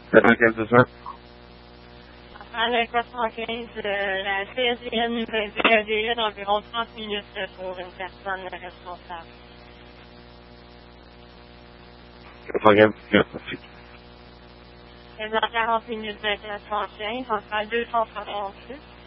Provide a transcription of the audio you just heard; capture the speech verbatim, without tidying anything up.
quatre-vingt-quinze pour cent. À la quatre cent quinze, euh, la C S D N nous indiquait d'environ trente minutes pour une personne responsable. quatre-vingt-quinze pour cent. Et dans quarante minutes d'intervention, on sera à deux cent soixante-six.